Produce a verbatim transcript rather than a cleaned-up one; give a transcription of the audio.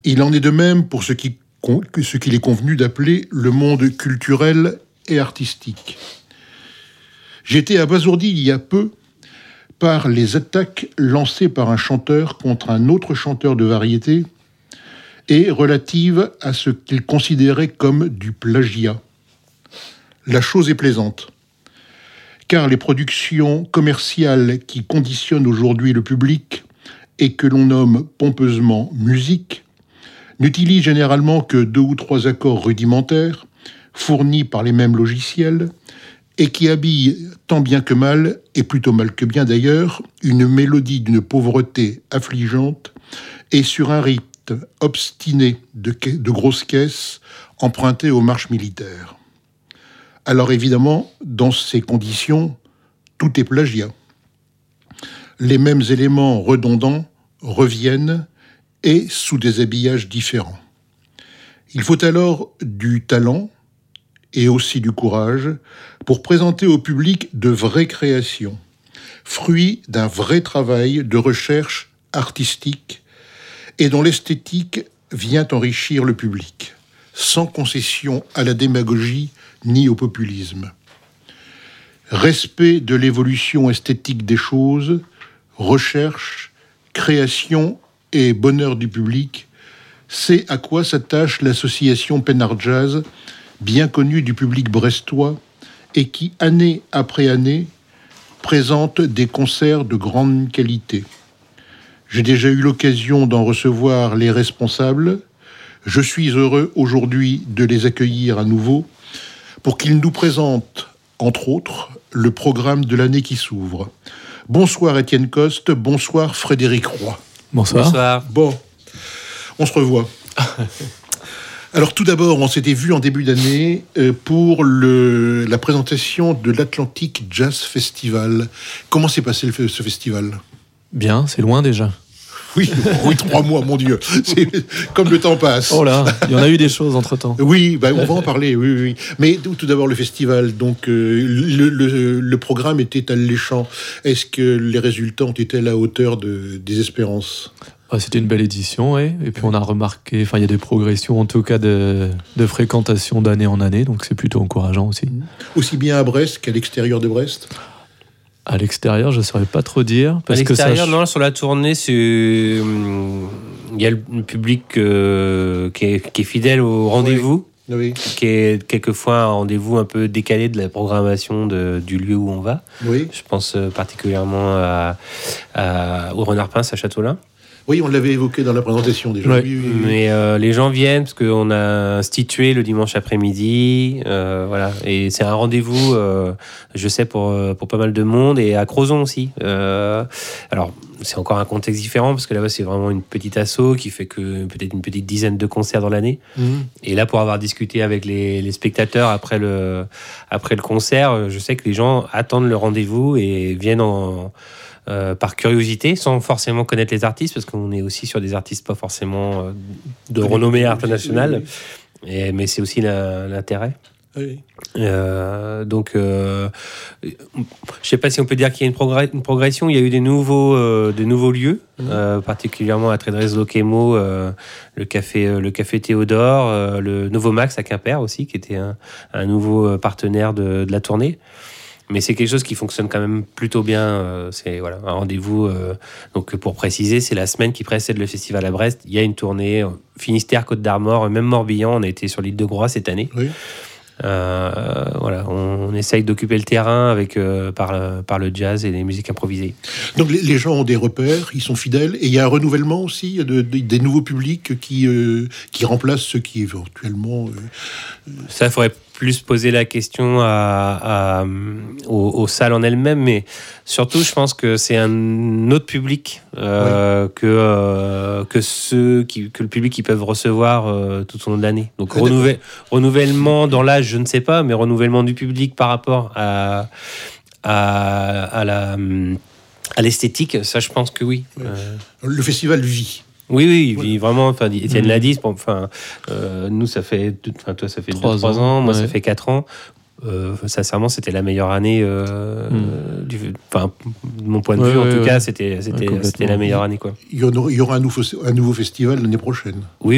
Il en est de même pour ce qui, ce qu'il est convenu d'appeler le monde culturel et artistique. J'ai été abasourdi il y a peu par les attaques lancées par un chanteur contre un autre chanteur de variété et relatives à ce qu'il considérait comme du plagiat. La chose est plaisante, car les productions commerciales qui conditionnent aujourd'hui le public et que l'on nomme pompeusement musique n'utilisent généralement que deux ou trois accords rudimentaires fournis par les mêmes logiciels et qui habillent tant bien que mal, et plutôt mal que bien d'ailleurs, une mélodie d'une pauvreté affligeante et sur un rythme obstiné de, de grosses caisses empruntées aux marches militaires. Alors évidemment, dans ces conditions, tout est plagiat. Les mêmes éléments redondants reviennent et sous des habillages différents. Il faut alors du talent et aussi du courage pour présenter au public de vraies créations, fruits d'un vrai travail de recherche artistique et dont l'esthétique vient enrichir le public, sans concession à la démagogie ni au populisme. Respect de l'évolution esthétique des choses, recherche, création et bonheur du public, c'est à quoi s'attache l'association Pénard Jazz, bien connue du public brestois et qui, année après année, présente des concerts de grande qualité. J'ai déjà eu l'occasion d'en recevoir les responsables. Je suis heureux aujourd'hui de les accueillir à nouveau pour qu'ils nous présentent, entre autres, le programme de l'année qui s'ouvre. Bonsoir Étienne Coste, bonsoir Frédéric Roy. Bonsoir. Bonsoir. Bon, on se revoit. Alors tout d'abord, on s'était vu en début d'année pour le, la présentation de l'Atlantic Jazz Festival. Comment s'est passé le, ce festival ? Bien, c'est loin déjà. Oui, oui, trois mois, mon Dieu. C'est comme le temps passe. Oh là, il y en a eu des choses entre-temps. Oui, bah, on va en parler, oui, oui. Mais tout, tout d'abord, le festival. Donc, euh, le, le, le programme était alléchant. Est-ce que les résultats ont été à la hauteur de, des espérances ? Ah, c'était une belle édition, ouais. Et puis on a remarqué, enfin, il y a des progressions, en tout cas, de, de fréquentation d'année en année. Donc, c'est plutôt encourageant aussi. Aussi bien à Brest qu'à l'extérieur de Brest ? À l'extérieur, je ne saurais pas trop dire. Parce à l'extérieur, que ça... non, sur la tournée, c'est... il y a le public euh, qui, est, qui est fidèle au rendez-vous, oui. Oui. qui est quelquefois un rendez-vous un peu décalé de la programmation de, du lieu où on va. Oui. Je pense particulièrement à, à, au Renard Pince à Châteaulin. Oui, on l'avait évoqué dans la présentation déjà. Ouais. Oui, oui, oui. Mais euh, les gens viennent parce qu'on a institué le dimanche après-midi, euh, voilà. Et c'est un rendez-vous, euh, je sais, pour pour pas mal de monde, et à Crozon aussi. Euh, alors c'est encore un contexte différent parce que là-bas c'est vraiment une petite asso qui fait que peut-être une petite dizaine de concerts dans l'année. Mmh. Et là, pour avoir discuté avec les, les spectateurs après le après le concert, je sais que les gens attendent le rendez-vous et viennent en Euh, par curiosité, sans forcément connaître les artistes, parce qu'on est aussi sur des artistes pas forcément euh, de renommée internationale, oui, oui. Et, mais c'est aussi la, l'intérêt. Oui. Euh, donc, euh, je sais pas si on peut dire qu'il y a une, progr- une progression. Il y a eu des nouveaux, euh, des nouveaux lieux, mmh. euh, particulièrement à Trédrez-Loquemo, euh, le café, euh, le café Théodore, euh, le Novo Max à Quimper aussi, qui était un, un nouveau partenaire de, de la tournée. Mais c'est quelque chose qui fonctionne quand même plutôt bien. Euh, c'est voilà, un rendez-vous. Euh, donc, pour préciser, c'est la semaine qui précède le festival à Brest. Il y a une tournée. Euh, Finistère, Côte d'Armor, même Morbihan. On a été sur l'île de Groix cette année. Oui. Euh, voilà, on, on essaye d'occuper le terrain avec, euh, par, par le jazz et les musiques improvisées. Donc, les, les gens ont des repères, ils sont fidèles. Et il y a un renouvellement aussi de, de, des nouveaux publics qui, euh, qui remplacent ceux qui éventuellement... Euh, Ça, il faudrait plus poser la question à, à, aux, aux salles en elles-mêmes, mais surtout, je pense que c'est un autre public euh, oui. que, euh, que, ceux qui, que le public qu'ils peuvent recevoir euh, tout au long de l'année. Donc, oui, renouvel, renouvellement dans l'âge, je ne sais pas, mais renouvellement du public par rapport à, à, à, la, à l'esthétique, ça, je pense que oui. oui. Euh... Le festival vit. Oui, oui, oui, vraiment. Enfin, Étienne mmh. l'a dit. Enfin, euh, nous, ça fait, enfin, toi, ça fait trois ans. Moi, ouais. ça fait quatre ans. Euh, sincèrement, c'était la meilleure année. Euh, mmh. du, enfin, de mon point de vue, ouais, en ouais, tout ouais. cas, c'était, c'était, ouais, c'était la meilleure année, quoi. Il y aura un nouveau, un nouveau festival l'année prochaine. Oui.